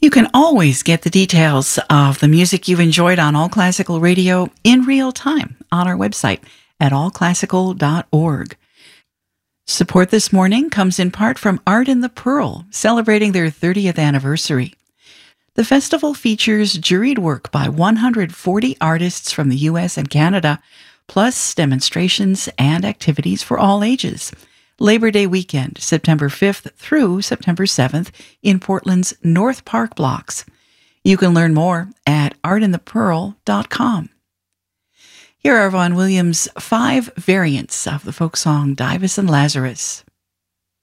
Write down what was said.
You can always get the details of the music you've enjoyed on All Classical Radio in real time on our website at allclassical.org. Support this morning comes in part from Art in the Pearl, celebrating their 30th anniversary. The festival features juried work by 140 artists from the U.S. and Canada, plus demonstrations and activities for all ages. Labor Day weekend, September 5th through September 7th in Portland's North Park blocks. You can learn more at artinthepearl.com. Here are Vaughan Williams' 5 variants of the folk song Dives and Lazarus.